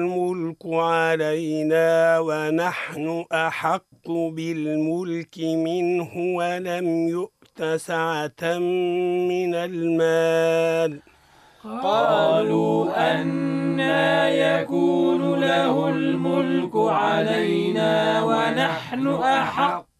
الملك علينا ونحن أحق بالملك منه ولم يؤت سعة من المال. قالوا أنى يكون له الملك علينا ونحن أحق